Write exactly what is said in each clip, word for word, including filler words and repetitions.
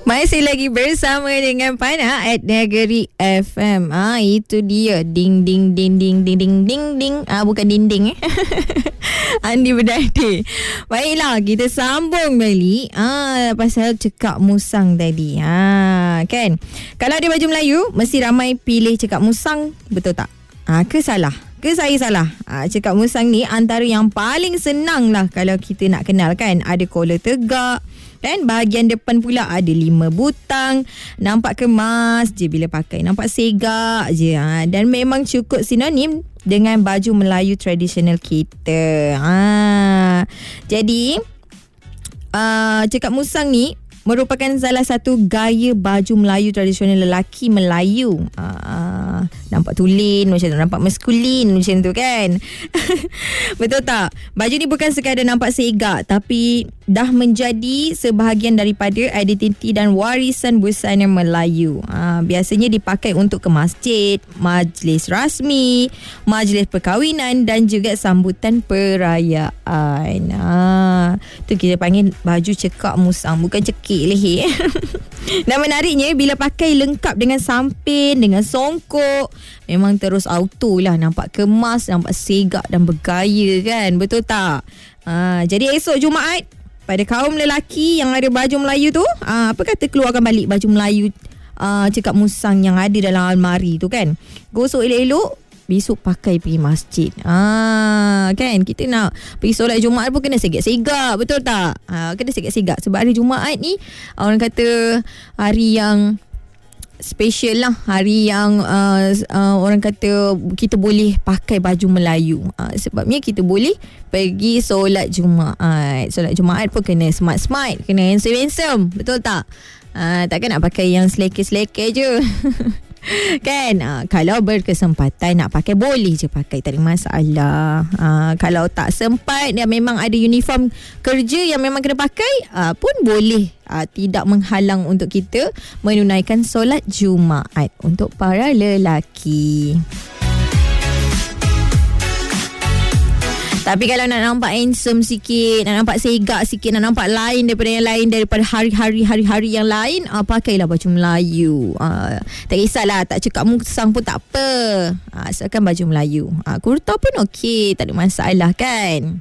Masih lagi bersama dengan Pana at Negeri F M. Ah, itu dia. Ding ding ding ding ding ding ding ding. Ah, bukan dinding eh. Andi Berdadi. Baiklah, kita sambung balik ah pasal cekak musang tadi. Ha, kan? Kalau ada baju Melayu, mesti ramai pilih cekak musang, betul tak? Ah, ke salah? Ke saya salah? Ah, cekak musang ni antara yang paling senang lah kalau kita nak kenal, kan? Ada collar tegak, kan? Bahagian depan pula ada lima butang. Nampak kemas je bila pakai. Nampak segak je. Ha. Dan memang cukup sinonim dengan baju Melayu tradisional kita. Ha. Jadi, uh, cekak musang ni merupakan salah satu gaya baju Melayu tradisional lelaki Melayu. Uh, nampak tulen macam tu, nampak maskulin macam tu, kan? Betul tak? Baju ni bukan sekadar nampak segak, tapi dah menjadi sebahagian daripada identiti dan warisan busana Melayu. Uh, biasanya dipakai untuk ke masjid, majlis rasmi, majlis perkahwinan dan juga sambutan perayaan. Uh, tu kita panggil baju cekak musang, bukan cekik leher. Dan menariknya, bila pakai lengkap dengan sampin, dengan songkok, memang terus auto lah nampak kemas, nampak segak dan bergaya, kan? Betul tak? Ha, jadi esok Jumaat, pada kaum lelaki yang ada baju Melayu tu, ha, apa kata keluarkan balik baju Melayu uh, cekak musang yang ada dalam almari tu, kan? Gosok elok-elok, besok pakai pergi masjid. Ah, kan? Kita nak pergi solat Jumaat pun kena segak-segak. Betul tak? Ah, kena segak-segak. Sebab hari Jumaat ni, orang kata hari yang special lah. Hari yang uh, uh, orang kata kita boleh pakai baju Melayu. Uh, sebabnya kita boleh pergi solat Jumaat. Solat Jumaat pun kena smart-smart. Kena handsome-handsome. Betul tak? Uh, takkan nak pakai yang selekeh-selekeh je. Kan? Ha, kalau berkesempatan nak pakai, boleh je pakai, tak ada masalah. Ha, kalau tak sempat dan memang ada uniform kerja yang memang kena pakai, ha, pun boleh. Ha, tidak menghalang untuk kita menunaikan solat Jumaat untuk para lelaki. Tapi kalau nak nampak handsome sikit, nak nampak segak sikit, nak nampak lain daripada yang lain, daripada hari-hari hari-hari yang lain, ah, pakailah baju Melayu. Ah, tak kisahlah, tak cekak musang pun tak apa. Ah, asalkan baju Melayu. Ah, kurta pun okey, tak ada masalah, kan?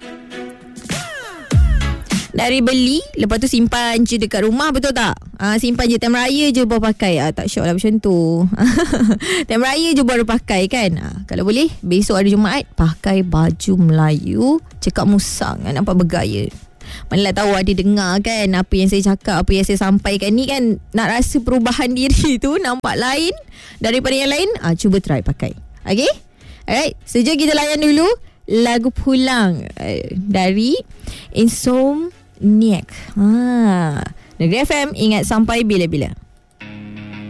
Dari beli, lepas tu simpan je dekat rumah, betul tak? Ah, simpan je time raya je baru pakai. Ah, tak syok lah macam tu. Time raya je baru pakai, kan? Ah, kalau boleh, besok hari Jumaat, pakai baju Melayu cekak musang. Ah, nampak bergaya. Manalah tahu ada dengar, kan, apa yang saya cakap, apa yang saya sampaikan ni, kan. Nak rasa perubahan diri tu nampak lain daripada yang lain, ah, cuba try pakai. Okay? Alright, sejak kita layan dulu lagu Pulang uh, dari Insomniac. Ha. Negeri F M, ingat sampai bila-bila.